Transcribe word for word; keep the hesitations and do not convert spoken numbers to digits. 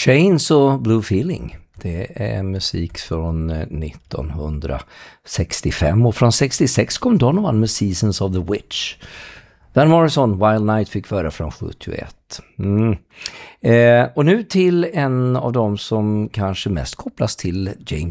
Shanes och Blue Feeling. Det är musik från nittonhundrasextiofem och från sextiosex kom Donovan med Seasons of the Witch. Van Morrison, Wild Night fick föra från sjuttioett. Mm. Eh, och nu till en av dem som kanske mest kopplas till James